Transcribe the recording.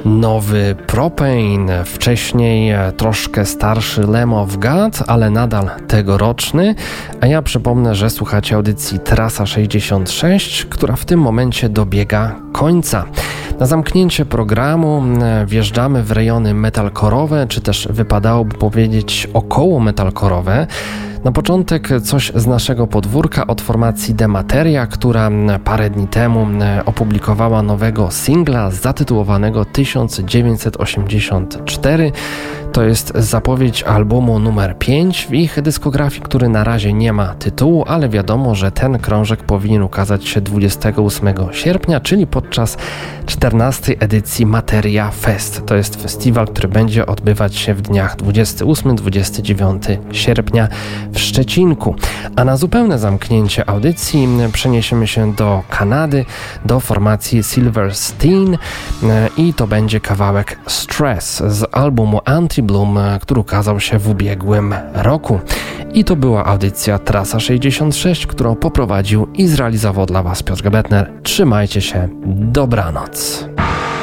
nowy Propane, wcześniej troszkę starszy Lamb of God, ale nadal tegoroczny, a ja przypomnę, że słuchacie audycji Trasa 66, która w tym momencie dobiega końca. Na zamknięcie programu wjeżdżamy w rejony metalkorowe, czy też wypadałoby powiedzieć około metalkorowe. Na początek coś z naszego podwórka od formacji The Materia, która parę dni temu opublikowała nowego singla zatytułowanego 1984. To jest zapowiedź albumu numer 5 w ich dyskografii, który na razie nie ma tytułu, ale wiadomo, że ten krążek powinien ukazać się 28 sierpnia, czyli podczas 14. edycji Materia Fest. To jest festiwal, który będzie odbywać się w dniach 28-29 sierpnia w Szczecinku. A na zupełne zamknięcie audycji przeniesiemy się do Kanady, do formacji Silverstein i to będzie kawałek Stress z albumu Anti-Bloom, który ukazał się w ubiegłym roku. I to była audycja Trasa 66, którą poprowadził i zrealizował dla Was Piotr Gebetner. Trzymajcie się, dobranoc.